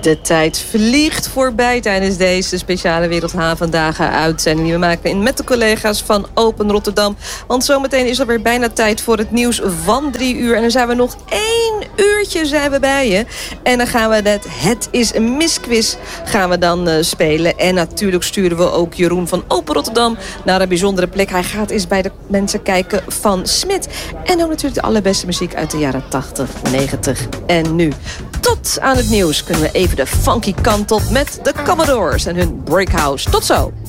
De tijd vliegt voorbij tijdens deze speciale Wereldhavendagen uitzending die we maken met de collega's van Open Rotterdam. Want zometeen is er weer bijna tijd voor het nieuws van 3 uur. En dan zijn we nog 1 uurtje bij je. En dan gaan we Het is een Misquiz gaan we dan spelen. En natuurlijk sturen we ook Jeroen van Open Rotterdam naar een bijzondere plek. Hij gaat eens bij de mensen kijken van Smit. En ook natuurlijk de allerbeste muziek uit de jaren 80, 90 en nu. Tot aan het nieuws kunnen we even de funky kant op met de Commodores en hun Breakhouse. Tot zo!